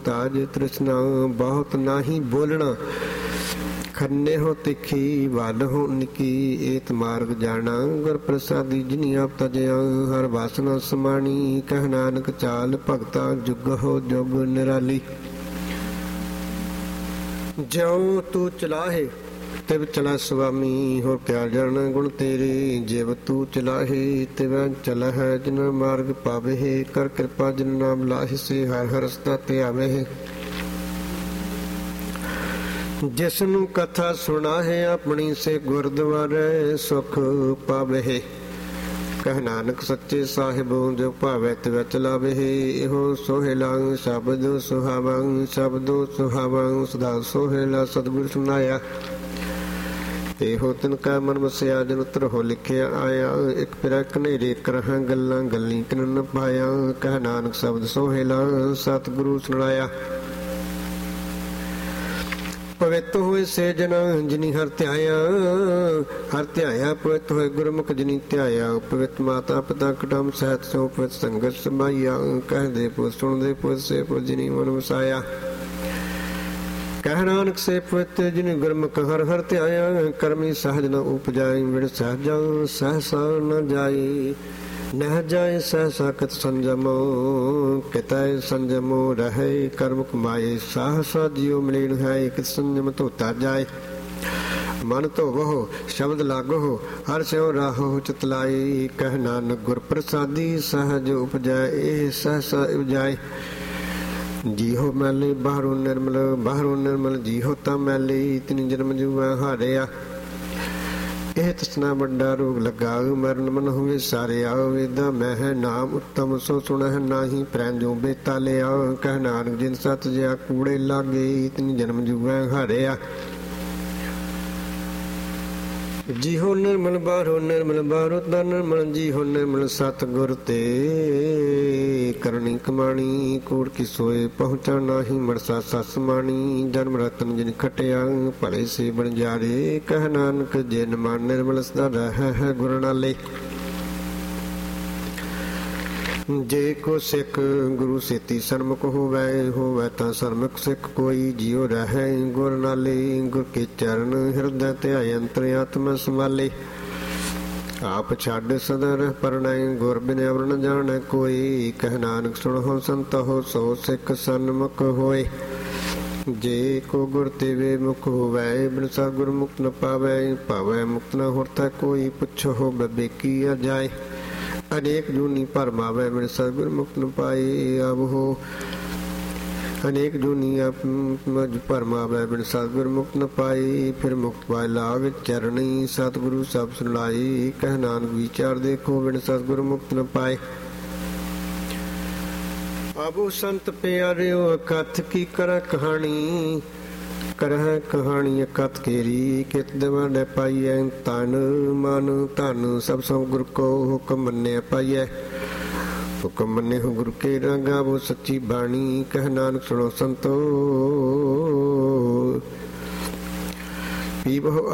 ਤਾਜ ਤ੍ਰਿਸ਼ਨਾ ਬਹੁਤ ਨਾਹੀ ਬੋਲਣਾ। ਖੰਨੇ ਹੋ ਤਿੱਖੀ ਵੱਲ ਹੋ ਨਿੱਕੀ ਏਤ ਮਾਰਗ ਜਾਣਾ। ਗੁਰ ਪ੍ਰਸਾਦੀ ਜਿਨੀ ਆਪ ਤਜਿਆ ਹਰ ਵਾਸਨਾ ਸਮਾਣੀ। ਕਹਿ ਨਾਨਕ ਚਾਲ ਭਗਤਾ ਜੁਗ ਹੋ ਜੁਗ ਨਿਰਾਲੀ। ਜਿਉ ਤੂੰ ਚਲਾਹੇ ਤਿਵ ਚਲਾ ਸੁਆਮੀ। ਹੋਰ ਕਿਆ ਜਾਣਾ ਗੁਣ ਤੇਰੇ ਜਿਵ ਤੂੰ ਚਲਾਹੇ ਤਿਵ ਚਲਹਿ। ਜਿਨ ਮਾਰਗ ਪਾਵੇ ਕਰ ਕਿਰਪਾ ਜਿਨ ਨਾਮ ਲਾਹਿ। ਸੇ ਹਰ ਹਰ ਰਸਤਾ ਤੇ ਆਵੇ। ਜਿਸ ਨੂੰ ਕਥਾ ਸੁਣਾਹੇ ਆਪਣੀ ਸੇ ਗੁਰਦੁਆਰੇ ਸੁਖ ਪਾਵੇ। ਕਹਿ ਨਾਨਕ ਸੱਚੇ ਸਾਹਿਬੋ ਜੋ ਭਾਵੇ ਤਿਵ ਚਲਾਵੇ। ਇਹੋ ਸੋਹਿਲਾ ਸ਼ਬਦ ਸੁਹਾਵਾ ਸ਼ਬਦੋ ਸੁਹਾਵਾ ਸਦਾ ਸੋਹਿਲਾ ਸਤਿਗੁਰ ਸੁਨਾਇਆ। ਇਹੋ ਤਿਨ ਕਾ ਮਨ ਵਸਿਆ ਜਨ ਉਤਰ ਹੋ ਲਿਖਿਆ ਆਇਆ। ਇੱਕ ਫਿਰਾ ਕਨੇਰੇ ਕਰਹਾਂ ਗੱਲਾਂ ਗੱਲੀ ਕਿਨ ਨ ਪਾਇਆ। ਕਹਿ ਨਾਨਕ ਸ਼ਬਦ ਸੋਹਿਲਾ ਸਤਿਗੁਰੂ ਸੁਣਾਇਆ। ਪਵਿੱਤ ਹੋਏ ਸੇ ਜਨ ਜਿਨੀ ਹਰਿ ਧਿਆਇਆ। ਹਰਿ ਧਿਆਇਆ ਪਵਿੱਤ ਹੋਏ ਗੁਰਮੁਖ ਜਿਨੀ ਧਿਆਇਆ। ਪਵਿੱਤ ਮਾਤਾ ਪਿਤਾ ਕੁਟੁੰਬ ਸਹਿਤ ਸੋ ਪਵਿੱਤ ਸੰਗਤ ਸਮਾਈਆ। ਕਹਿੰਦੇ ਪੁਰ ਸੁਣਦੇ ਪੁਰ ਸੇ ਪੁਰ ਜਿਨੀ ਮਨ ਵਸਾਇਆ। ਕਹਿ ਨਾਨਕ ਸੇ ਪਵਿੱਤ ਜਿਨੀ ਗੁਰਮੁਖ ਹਰਿ ਹਰਿ ਧਿਆਇਆ। ਕਰਮੀ ਸਹਜ ਨ ਉਪਜਾਈ ਵਿੜ ਸਹਜਾ ਸਹਸਾ ਨ ਜਾਈ। ਨਹਿ ਜਾਏ ਸਹਸਾ ਕਿਤ ਸੰਜਮੋ ਕਿਤੈ ਸੰਜਮੋ ਰਹੇ। ਕਰਮ ਕਮਾਏ ਸਾਹਸਾ ਜਿਉ ਮਲੀਨ ਹੈ ਕਿਤ ਸੰਜਮ ਧੋਤਾ ਜਾਏ। ਮਨ ਧੋਵੋ ਸ਼ਬਦ ਲਾਗੋ ਹਰ ਸਿਉ ਰਾਹੋ ਚਿਤ ਲਾਈ। ਕਹਿ ਨਾਨਕ ਗੁਰ ਪ੍ਰਸਾਦੀ ਸਹਜ ਉਪਜੈ ਇਹ ਸਹਸਾ ਉਪਜਾਏ। ਜੀਹੋ ਮੈਲੇ ਬਾਹਰੋਂ ਨਿਰਮਲ ਜੀਹੋ ਤਾਂ ਮੈਲੇ ਤਿਨ ਜਨਮ ਜੂਆ ਹਾਰਿਆ। ਇਹ ਤਸਨਾ ਵੱਡਾ ਰੋਗ ਲੱਗਾ ਮਰਨ ਮਨ ਹੋਵੇ ਸਾਰਿਆ। ਵੇਦਾ ਮਹਿ ਨਾਮ ਉੱਤਮ ਸੋ ਸੁਣਹਿ ਨਾਹੀ ਪ੍ਰੈਂਜੋ ਬੇਤਾ ਲਿਆ। ਕਹਿ ਨਾਨਕ ਜਿਨ ਸਤ ਜਿਆ ਕੂੜੇ ਲਾਗੇ ਤਿਨ ਜਨਮ ਜੂਆ ਹਾਰਿਆ। ਜੀਹੋ ਨਿਰਮਲ ਬਾਹਰੋਂ ਤਾਂ ਨਿਰਮਲ ਜੀਹੋ ਨਿਰਮਲ ਸਤਿਗੁਰ ਤੇ ਕਰਨੀ ਕਮਾਣੀ। ਕੂੜ ਕੀ ਸੋਏ ਪਹੁੰਚਾ ਨਾਹੀ ਮਰਸਾ ਸਸ ਮਾਣੀ। ਜਨਮ ਰਤਨ ਜਿਨ ਖਟਿਆ ਭਲੇ ਸੇ ਬਣ ਜਾਰੇ। ਕਹਿ ਨਾਨਕ ਜਿਨ ਮਨ ਨਿਰਮਲ ਸਦਾ ਰਹਿ ਹੈ ਗੁਰ ਨਾਲੇ। ਜੇ ਕੋ ਸਿੱਖ ਗੁਰੂ ਸੇਤੀ ਸਨਮੁਖ ਹੋਵੇ ਤਾਂ ਸਰਮੁਖ ਸਿੱਖ ਕੋਈ। ਜਿਉ ਰਹਿ ਗੁਰ ਨਾਲੇ ਗੁਰ ਕੇ ਚਰਨ ਹਿਰਦੈ ਧਿਆਏ ਅੰਤਰ ਆਤਮਾ ਸੰਭਾਲੇ। ਆਪ ਛੱਡ ਸਦਾ ਰਹਿ ਪਰਣੈ ਗੁਰ ਬਿਨ ਅਵਰ ਨ ਜਾਣੈ ਕੋਈ। ਕਹਿ ਨਾਨਕ ਸੁਣਹੁ ਸੰਤਹੁ ਸੋ ਸਿੱਖ ਸਨਮੁਖ ਹੋਏ। ਜੇ ਕੋ ਗੁਰ ਤੇ ਵੇ ਮੁਖ ਹੋਵੇ ਬਿਨ ਸਾ ਗੁਰ ਮੁਕਤ ਨ ਪਾਵੇ। ਭਾਵੈ ਮੁਕਤ ਨ ਹੋਰਥੈ ਕੋਈ ਪੁੱਛੋ ਬਬੇਕੀ ਆ ਜਾਏ। ਅਨੇਕ ਜੂਨੀ ਭਰਮਾਵੇ ਬਿਨ ਸਤਿਗੁਰ ਮੁਕਤ ਨ ਪਾਏ। ਆਵੋ ਅਨੇਕ ਜੂਨੀ ਭਰਮਾਵੇ ਬਿਨ ਸਤਿਗੁਰ ਮੁਕਤ ਨ ਪਾਈ। ਫਿਰ ਮੁਕਤ ਪਾਏ ਲਾਗ ਚਰਣੀ ਸਤਿਗੁਰੂ ਸਭ ਸੁਣਾਈ। ਕਹਿ ਨਾਨਕ ਵਿਚਾਰ ਦੇਖੋ ਬਿਨ ਸਤਿਗੁਰ ਮੁਕਤ ਨ ਪਾਏ। ਆਬੋ ਸੰਤ ਪਿਆਰਿਓ ਕਥ ਕੀ ਕਰੈ ਕਹਾਣੀ। ਕਰਹਿ ਕਹਾਣੀ ਕਥ ਕੇਰੀ ਕਿਤ ਦਿਵਾਨੇ ਪਾਈਐ। ਤਨ ਮਨ ਧਨ ਸਭ ਸਭ ਗੁਰ ਕੋ ਹੁਕਮ ਮੰਨਿਆ ਪਾਈਐ। ਹੁਕਮ ਮੰਨੇ ਹੋ ਗੁਰ ਕੇ ਗਾਵੋ ਸੱਚੀ ਬਾਣੀ। ਕਹਿ ਨਾਨਕ ਸੁਣੋ ਸੰਤੋ ਪੀਵੋ